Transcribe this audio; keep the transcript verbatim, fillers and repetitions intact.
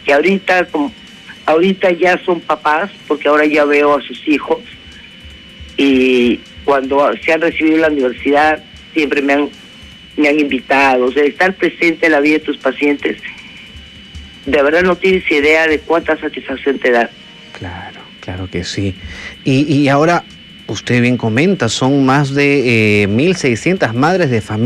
que ahorita, como, ahorita ya son papás, porque ahora ya veo a sus hijos, y cuando se han recibido en la universidad, siempre me han, me han invitado. O sea, estar presente en la vida de tus pacientes, de verdad no tienes idea de cuánta satisfacción te da. Claro, claro que sí. Y, y ahora, usted bien comenta, son más de eh, mil seiscientas madres de familia